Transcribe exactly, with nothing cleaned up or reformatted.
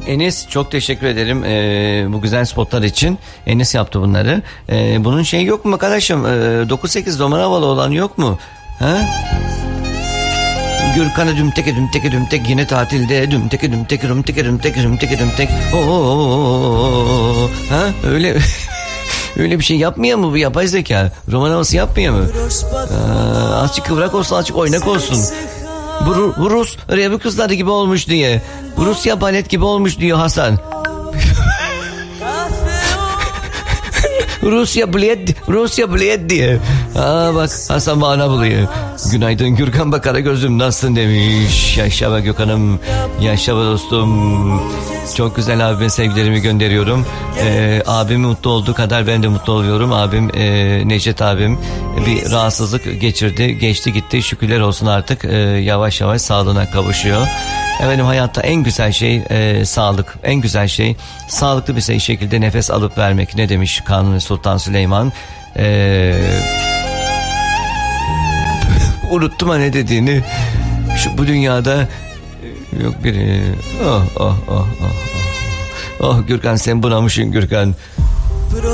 Enes çok teşekkür ederim ee, bu güzel spotlar için. Enes yaptı bunları. Ee, bunun şeyi yok mu arkadaşım? Ee, dokuz sekiz roman havalı olan yok mu? Ha? Gürkan'a dümteke dümteke dümtek yine tatilde dümteke dümteke dümteke dümteke dümteke dümtek. Oo, ha öyle öyle bir şey yapmıyor mu bu yapay zeka? Roman havası yapmıyor mu? Aa, azıcık kıvrak olsun, azıcık oynak olsun. Bu, bu Rus revi kızları gibi olmuş diye. Bu Rusya balet gibi olmuş diyor Hasan. Rusya bled, Rusya bled diye. Aa bak Hasan bana buluyor. Günaydın Gürkan Bakara gözüm nasılsın demiş. Yaşa be Gökhan'ım. Yaşa be dostum. Çok güzel abime sevgilerimi gönderiyorum. Ee, abim mutlu olduğu kadar ben de mutlu oluyorum. Abim e, Necdet abim bir rahatsızlık geçirdi. Geçti gitti. Şükürler olsun artık e, yavaş yavaş sağlığına kavuşuyor. Efendim hayatta en güzel şey e, sağlık. En güzel şey sağlıklı bir şekilde nefes alıp vermek. Ne demiş Kanuni Sultan Süleyman? Eee... Unuttum ha ne dediğini. Şu bu dünyada yok biri. Oh oh oh oh. Oh Gürkan sen bunamışsın Gürkan.